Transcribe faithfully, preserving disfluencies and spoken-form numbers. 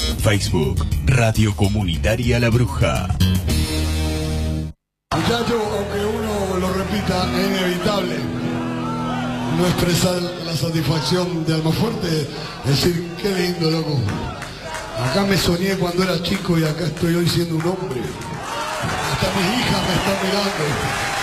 Facebook, Radio Comunitaria La Bruja. Muchachos, aunque uno lo repita, es inevitable no expresar la satisfacción de Almafuerte, decir, qué lindo, loco. Acá me soñé cuando era chico y acá estoy hoy siendo un hombre. Hasta mis hijas me están mirando.